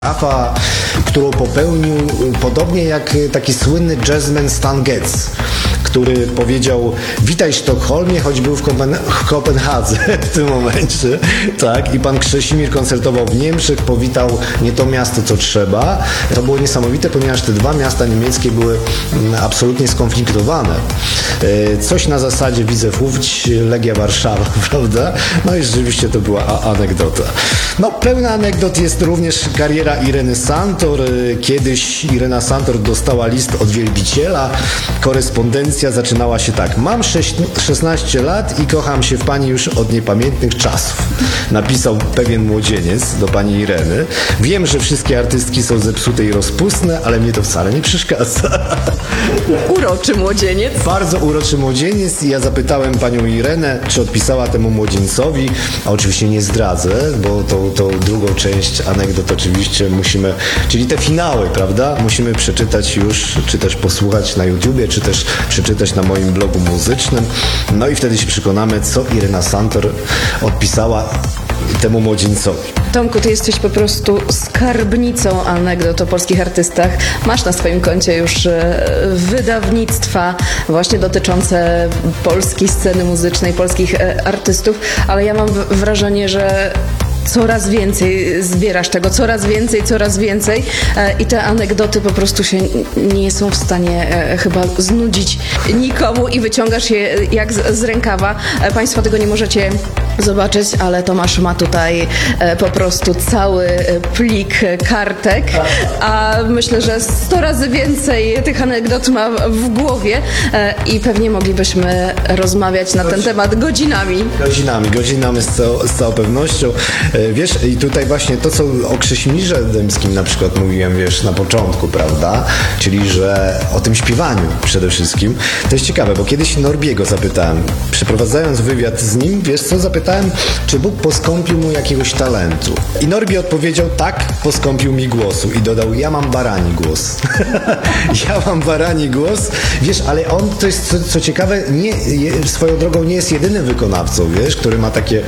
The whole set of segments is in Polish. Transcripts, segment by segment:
Gafa, którą popełnił podobnie jak taki słynny jazzman Stan Getz, który powiedział: witaj Sztokholmie, choć był w Kopenhadze w tym momencie, tak, i pan Krzesimir koncertował w Niemczech, powitał nie to miasto, co trzeba. To było niesamowite, ponieważ te dwa miasta niemieckie były absolutnie skonfliktowane. Coś na zasadzie Widzew Łódź, Legia Warszawa, prawda? No i rzeczywiście to była anegdota. No, pełna anegdot jest również kariera Ireny Santor. Kiedyś Irena Santor dostała list od wielbiciela. Korespondencja zaczynała się tak: mam 16 lat i kocham się w pani już od niepamiętnych czasów. Napisał pewien młodzieniec do pani Ireny. Wiem, że wszystkie artystki są zepsute i rozpustne, ale mnie to wcale nie przeszkadza. Uroczy młodzieniec. Bardzo uroczy młodzieniec. I ja zapytałem panią Irenę, czy odpisała temu młodzieńcowi, a oczywiście nie zdradzę, bo tą drugą część anegdot oczywiście musimy, czyli te finały, prawda, musimy przeczytać już, czy też posłuchać na YouTubie, czy też przeczytać na moim blogu muzycznym. No i wtedy się przekonamy, co Irena Santor odpisała temu młodzieńcowi. Tomku, ty jesteś po prostu skarbnicą anegdot o polskich artystach. Masz na swoim koncie już wydawnictwa właśnie dotyczące polskiej sceny muzycznej, polskich artystów, ale ja mam wrażenie, że coraz więcej zbierasz tego, coraz więcej i te anegdoty po prostu się nie są w stanie chyba znudzić nikomu i wyciągasz je jak z rękawa. Państwo tego nie możecie zobaczyć, ale Tomasz ma tutaj po prostu cały plik kartek, a myślę, że 100 razy więcej tych anegdot ma w głowie i pewnie moglibyśmy rozmawiać na ten temat godzinami. Godzinami z całą pewnością. Wiesz, i tutaj właśnie to, co o Krześmirze Dębskim na przykład mówiłem, wiesz, na początku, prawda? Czyli, że o tym śpiewaniu przede wszystkim. To jest ciekawe, bo kiedyś Norbiego zapytałem, przeprowadzając wywiad z nim, wiesz co, zapytałem, czy Bóg poskąpił mu jakiegoś talentu. I Norbi odpowiedział: tak, poskąpił mi głosu. I dodał: ja mam barani głos. Ja mam barani głos. Wiesz, ale on, to jest co ciekawe, swoją drogą nie jest jedynym wykonawcą, wiesz, który ma takie,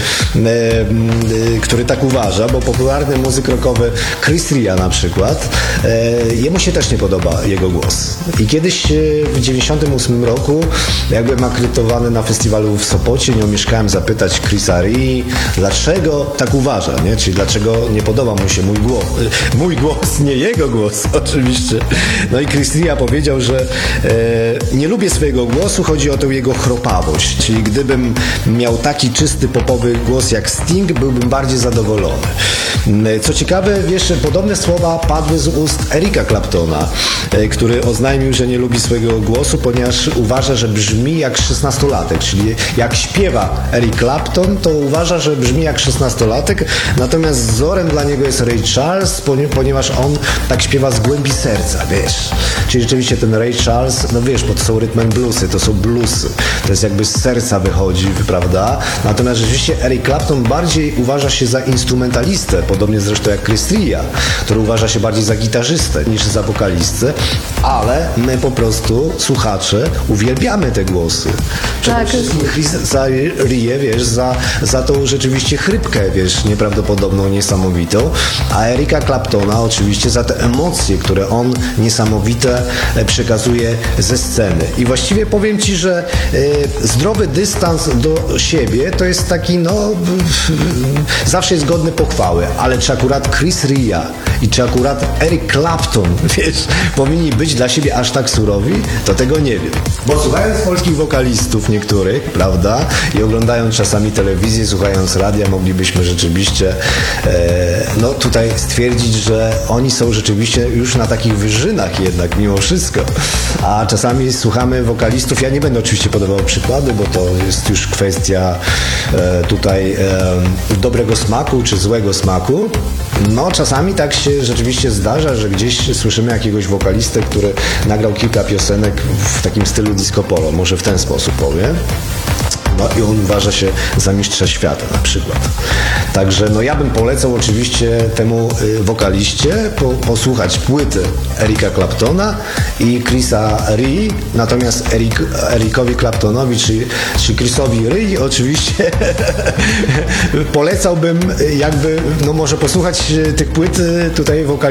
który tak uważa, bo popularny muzyk rockowy Chris Ria na przykład, jemu się też nie podoba jego głos. I kiedyś w 98 roku, jak byłem akredytowany na festiwalu w Sopocie, nie omieszkałem zapytać Chrisa Rii, dlaczego tak uważa, nie? Czyli dlaczego nie podoba mu się mój głos, nie jego głos oczywiście. No i Chris Ria powiedział, że nie lubię swojego głosu, chodzi o tę jego chropawość. Czyli gdybym miał taki czysty popowy głos jak Sting, byłbym bardziej zadowolony. Co ciekawe, wiesz, podobne słowa padły z ust Erika Claptona, który oznajmił, że nie lubi swojego głosu, ponieważ uważa, że brzmi jak 16-latek. Czyli jak śpiewa Eric Clapton, to uważa, że brzmi jak 16-latek, natomiast wzorem dla niego jest Ray Charles, ponieważ on tak śpiewa z głębi serca, wiesz. Czyli rzeczywiście ten Ray Charles, no wiesz, bo to są rhythm and bluesy, to są bluesy. To jest jakby z serca wychodzi, prawda? Natomiast rzeczywiście Eric Clapton bardziej uważa się za instrumentalistę, podobnie zresztą jak Chris Ria, który uważa się bardziej za gitarzystę niż za wokalistę, ale my po prostu, słuchacze, uwielbiamy te głosy. Przede wszystkim Chrisa Rię, wiesz, za tą rzeczywiście chrypkę, wiesz, nieprawdopodobną, niesamowitą, a Erika Claptona oczywiście za te emocje, które on niesamowite przekazuje ze sceny. I właściwie powiem ci, że zdrowy dystans do siebie to jest taki, no, zawsze jest godny pochwały, ale czy akurat Chris Ria i czy akurat Eric Clapton, wiesz, powinni być dla siebie aż tak surowi, to tego nie wiem. Bo słuchając polskich wokalistów niektórych, prawda, i oglądając czasami telewizję, słuchając radia, moglibyśmy rzeczywiście no tutaj stwierdzić, że oni są rzeczywiście już na takich wyżynach jednak mimo wszystko. A czasami słuchamy wokalistów, ja nie będę oczywiście podawał przykładu, bo to jest już kwestia tutaj dobrego smaku czy złego smaku. No czasami tak się rzeczywiście zdarza, że gdzieś słyszymy jakiegoś wokalistę, który nagrał kilka piosenek w takim stylu disco polo, może w ten sposób powiem. No i on uważa się za mistrza świata na przykład. Także no ja bym polecał oczywiście temu wokaliście posłuchać płyty Erika Claptona i Chrisa Rii, natomiast Erikowi Claptonowi czy Chrisowi Rii oczywiście polecałbym jakby, no może posłuchać tych płyt tutaj wokalistów